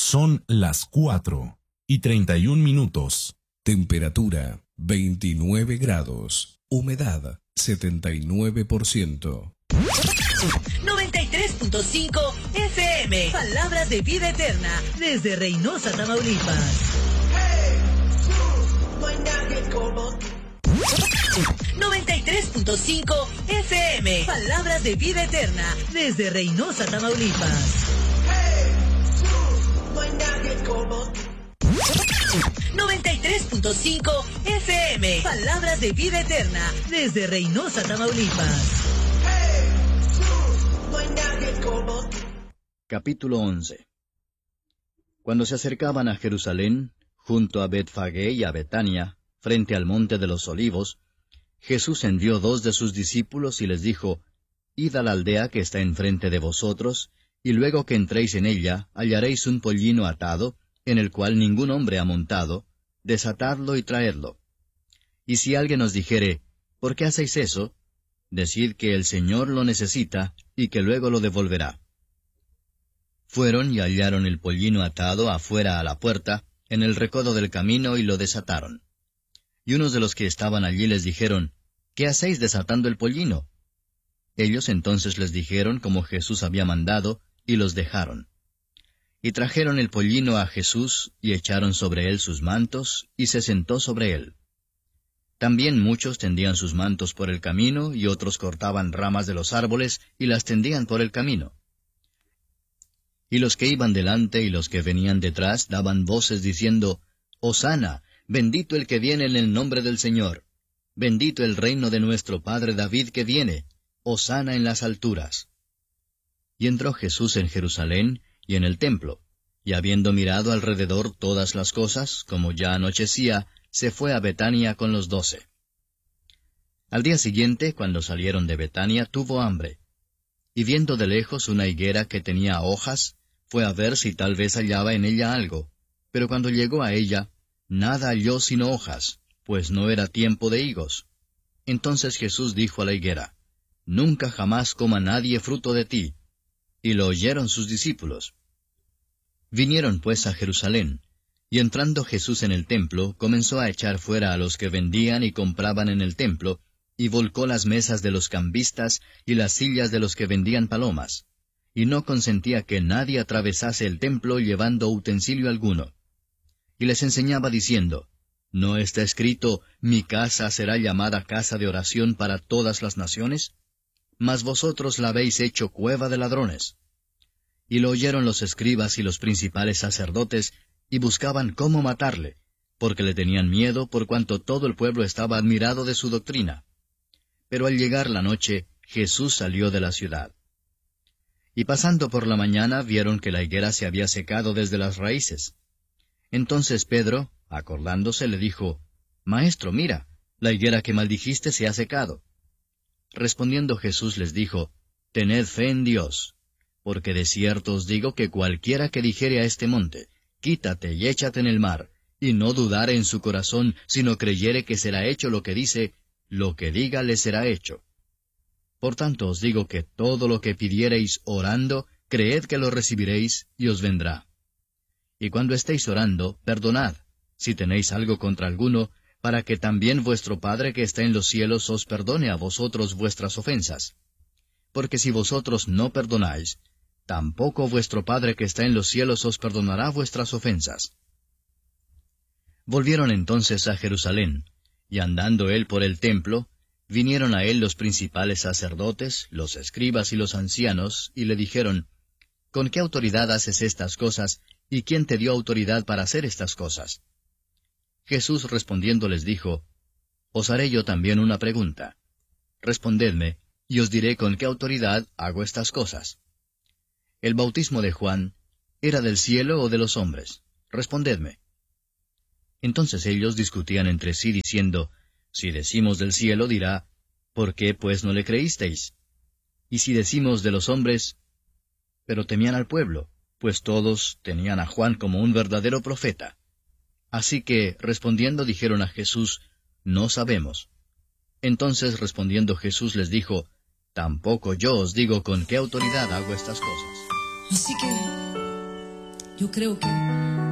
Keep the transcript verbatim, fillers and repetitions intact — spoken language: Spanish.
Son las cuatro y treinta y un minutos. Temperatura veintinueve grados. Humedad setenta y nueve por ciento. noventa y tres punto cinco F M. Palabras de vida eterna. Desde Reynosa, Tamaulipas. noventa y tres punto cinco F M. Palabras de vida eterna. Desde Reynosa, Tamaulipas. noventa y tres punto cinco F M. Palabras de vida eterna. Desde Reynosa, Tamaulipas. Capítulo once. Cuando se acercaban a Jerusalén, junto a Betfagé y a Betania, frente al monte de los Olivos, Jesús envió dos de sus discípulos y les dijo, Id a la aldea que está enfrente de vosotros, y luego que entréis en ella, hallaréis un pollino atado, en el cual ningún hombre ha montado, desatadlo y traedlo. Y si alguien os dijere, ¿por qué hacéis eso? Decid que el Señor lo necesita, y que luego lo devolverá. Fueron y hallaron el pollino atado afuera a la puerta, en el recodo del camino, y lo desataron. Y unos de los que estaban allí les dijeron, ¿qué hacéis desatando el pollino? Ellos entonces les dijeron como Jesús había mandado, y los dejaron. Y trajeron el pollino a Jesús, y echaron sobre él sus mantos, y se sentó sobre él. También muchos tendían sus mantos por el camino, y otros cortaban ramas de los árboles, y las tendían por el camino. Y los que iban delante y los que venían detrás daban voces diciendo, Hosana, bendito el que viene en el nombre del Señor. Bendito el reino de nuestro padre David que viene. Hosana en las alturas. Y entró Jesús en Jerusalén y en el templo, y habiendo mirado alrededor todas las cosas, como ya anochecía, se fue a Betania con los doce. Al día siguiente, cuando salieron de Betania, tuvo hambre. Y viendo de lejos una higuera que tenía hojas, fue a ver si tal vez hallaba en ella algo. Pero cuando llegó a ella, nada halló sino hojas, pues no era tiempo de higos. Entonces Jesús dijo a la higuera, Nunca jamás coma nadie fruto de ti. Y lo oyeron sus discípulos. Vinieron pues a Jerusalén, y entrando Jesús en el templo, comenzó a echar fuera a los que vendían y compraban en el templo, y volcó las mesas de los cambistas y las sillas de los que vendían palomas, y no consentía que nadie atravesase el templo llevando utensilio alguno. Y les enseñaba diciendo, ¿no está escrito, mi casa será llamada casa de oración para todas las naciones? Mas vosotros la habéis hecho cueva de ladrones. Y lo oyeron los escribas y los principales sacerdotes, y buscaban cómo matarle, porque le tenían miedo por cuanto todo el pueblo estaba admirado de su doctrina. Pero al llegar la noche, Jesús salió de la ciudad. Y pasando por la mañana vieron que la higuera se había secado desde las raíces. Entonces Pedro, acordándose, le dijo, Maestro, mira, la higuera que maldijiste se ha secado. Respondiendo Jesús les dijo, Tened fe en Dios, porque de cierto os digo que cualquiera que dijere a este monte, Quítate y échate en el mar, y no dudare en su corazón, sino creyere que será hecho lo que dice, lo que diga le será hecho. Por tanto os digo que todo lo que pidiereis orando, creed que lo recibiréis, y os vendrá. Y cuando estéis orando, perdonad, si tenéis algo contra alguno, para que también vuestro Padre que está en los cielos os perdone a vosotros vuestras ofensas. Porque si vosotros no perdonáis, tampoco vuestro Padre que está en los cielos os perdonará vuestras ofensas. Volvieron entonces a Jerusalén, y andando él por el templo, vinieron a él los principales sacerdotes, los escribas y los ancianos, y le dijeron, ¿Con qué autoridad haces estas cosas, y quién te dio autoridad para hacer estas cosas? Jesús respondiendo les dijo, Os haré yo también una pregunta. Respondedme, y os diré con qué autoridad hago estas cosas. ¿El bautismo de Juan era del cielo o de los hombres? Respondedme. Entonces ellos discutían entre sí diciendo, Si decimos del cielo, dirá, ¿por qué pues no le creísteis? Y si decimos de los hombres, pero temían al pueblo, pues todos tenían a Juan como un verdadero profeta. Así que, respondiendo, dijeron a Jesús, No sabemos. Entonces respondiendo Jesús les dijo, Tampoco yo os digo con qué autoridad hago estas cosas. Así que, Yo creo que